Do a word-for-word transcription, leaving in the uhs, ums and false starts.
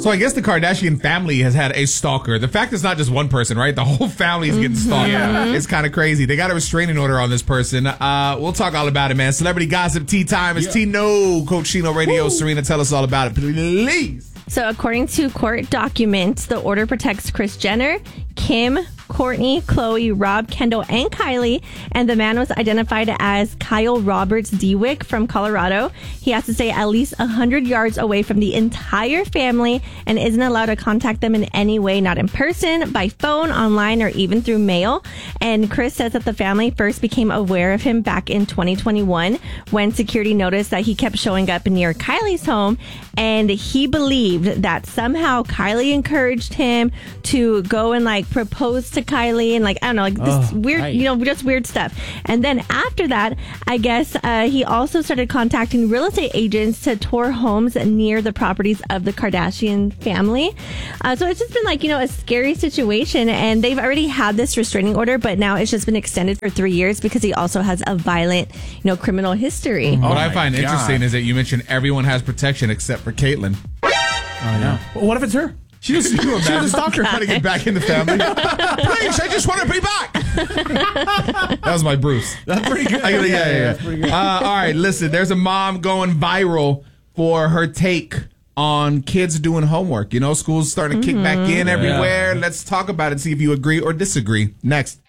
So I guess the Kardashian family has had a stalker. The fact it's not just one person, right? The whole family is getting stalked. Yeah. It's kind of crazy. They got a restraining order on this person. Uh, we'll talk all about it, man. Celebrity gossip tea time. It's Yeah. Tino, Coach Chino Radio. Woo. Serena, tell us all about it, please. So according to court documents, the order protects Kris Jenner, Kim, Kourtney, Khloe, Rob, Kendall, and Kylie. And the man was identified as Kyle Roberts Dewick from Colorado. He has to stay at least one hundred yards away from the entire family and isn't allowed to contact them in any way, not in person, by phone, online, or even through mail. And Kris says that the family first became aware of him back in twenty twenty-one when security noticed that he kept showing up near Kylie's home. And he believed that somehow Kylie encouraged him to go and like propose to Kylie and like, I don't know, like this Oh, weird, right. you know, just weird stuff. And then after that, I guess uh, he also started contacting real estate agents to tour homes near the properties of the Kardashian family. Uh, so it's just been like, you know, a scary situation. And they've already had this restraining order, but now it's just been extended for three years because he also has a violent, you know, criminal history. what my I find God. interesting is that you mentioned everyone has protection except for Caitlyn. I know. Well, what if it's her? She was, she was a stalker trying to get back in the family. Please, I just want to be back. That was my Bruce. That's pretty good. I- yeah, yeah, yeah. That's pretty good. Uh, all right, listen. There's a mom going viral for her take on kids doing homework. You know, school's starting to kick back in everywhere. Yeah. Let's talk about it. See if you agree or disagree. Next.